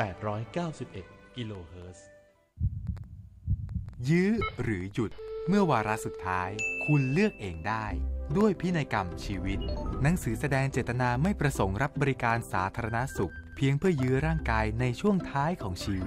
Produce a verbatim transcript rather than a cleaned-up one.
แปดร้อยเก้าสิบเอ็ด กิโลเฮิรตซ์ยื้อหรือหยุดเมื่อวาระสุดท้ายคุณเลือกเองได้ด้วยพินัยกรรมชีวิตหนังสือแสดงเจตนาไม่ประสงค์รับบริการสาธารณสุขเพียงเพื่อยื้อร่างกายในช่วงท้ายของชีวิต